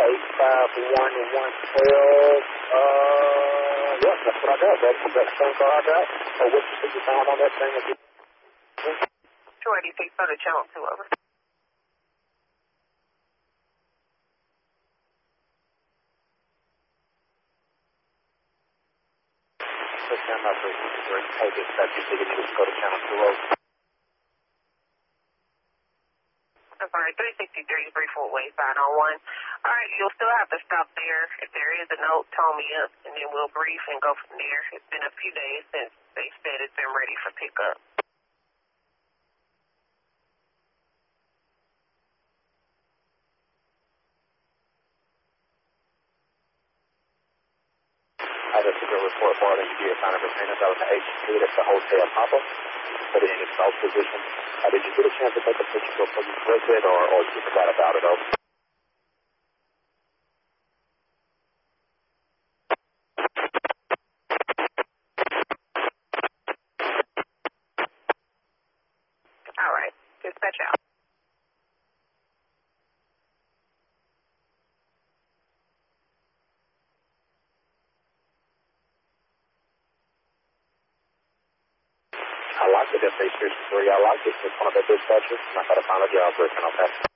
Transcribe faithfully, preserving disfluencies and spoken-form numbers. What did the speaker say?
eight five one one twelve. Uh, yeah, that's what I got. That's the same car I got. So what you think you found on that thing? two eighty-six, go to channel two, over. Touchdown operation is very tight. Expect you to need to go to channel two, over. I'm sorry, three sixty-three, three four way, sign on one. All right, you'll still have to stop there. If there is a note, tell me up, and then we'll brief and go from there. It's been a few days since they said it's been ready for pickup. I got a good report for it. You found a retainer that was an H two. That's the Hotel Papa. Put it in its south position. Uh, did you get a chance to take a picture before you clicked it, or, or you forgot about it, over? All right, dispatch out. I like it if they search for you. I like it. It's one of the dispatchers. I'm not going to find a job working, okay?